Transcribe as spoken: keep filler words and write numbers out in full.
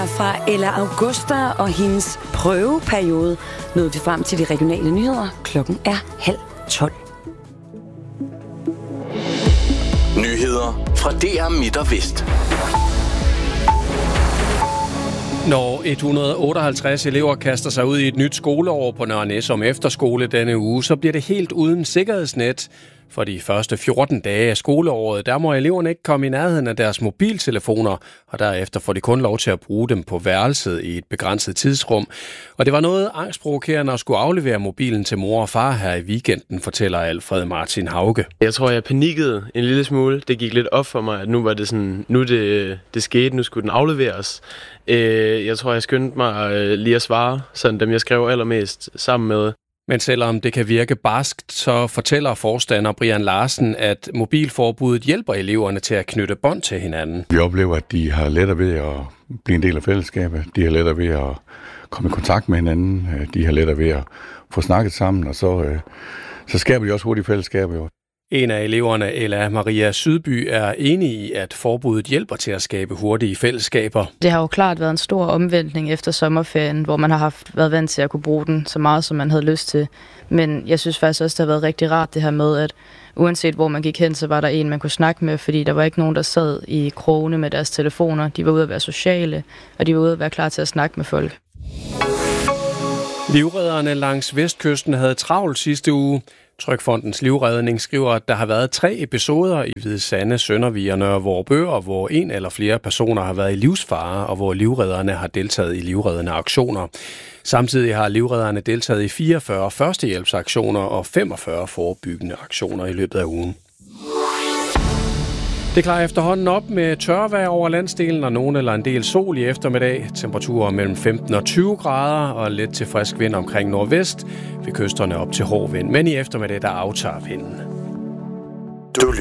Fra Ella Augusta og hendes prøveperiode nåede vi frem til de regionale nyheder. Klokken er halv tolv. Nyheder fra D R Midt og Vest. Når et hundrede og otteoghalvtreds elever kaster sig ud i et nyt skoleår på Nørre Nissum efterskole denne uge, så bliver det helt uden sikkerhedsnet. For de første fjorten dage af skoleåret, der må eleverne ikke komme i nærheden af deres mobiltelefoner, og derefter får de kun lov til at bruge dem på værelset i et begrænset tidsrum. Og det var noget angstprovokerende at skulle aflevere mobilen til mor og far her i weekenden, fortæller Alfred Martin Hauge. Jeg tror, jeg panikkede en lille smule. Det gik lidt op for mig, at nu var det sådan, nu det, det skete, nu skulle den afleveres. Jeg tror, jeg skyndte mig lige at svare, sådan dem jeg skrev allermest sammen med. Men selvom det kan virke barskt, så fortæller forstander Brian Larsen, at mobilforbuddet hjælper eleverne til at knytte bånd til hinanden. Vi oplever, at de har lettere ved at blive en del af fællesskabet. De har lettere ved at komme i kontakt med hinanden. De har lettere ved at få snakket sammen, og så, så skaber de også hurtigt fællesskaber. En af eleverne, Ella Maria Sydby, er enig i, at forbuddet hjælper til at skabe hurtige fællesskaber. Det har jo klart været en stor omvæltning efter sommerferien, hvor man har haft været vant til at kunne bruge den så meget, som man havde lyst til. Men jeg synes faktisk også, det har været rigtig rart det her med, at uanset hvor man gik hen, så var der en, man kunne snakke med, fordi der var ikke nogen, der sad i krogene med deres telefoner. De var ude at være sociale, og de var ude at være klar til at snakke med folk. Livredderne langs vestkysten havde travlt sidste uge. Trygfondens Livredning skriver, at der har været tre episoder i Hvide Sande, Søndervig og Nørre Vorupør, hvor en eller flere personer har været i livsfare, og hvor livredderne har deltaget i livreddende aktioner. Samtidig har livredderne deltaget i fireogfyrre førstehjælpsaktioner og femogfyrre forebyggende aktioner i løbet af ugen. Det klarer efterhånden op med tørvejr over landsdelen og nogen eller en del sol i eftermiddag. Temperaturer mellem femten og tyve grader og let til frisk vind omkring nordvest. Ved kysterne op til hård vind, men i eftermiddag der aftager vinden.